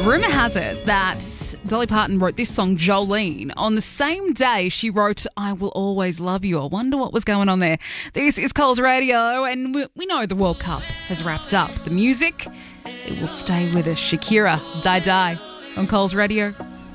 Rumour has it that Dolly Parton wrote this song, Jolene, on the same day she wrote I Will Always Love You. I wonder what was going on there. This is Coles Radio, and we know the World Cup has wrapped up. The music, it will stay with us. Shakira, Die Die, on Coles Radio.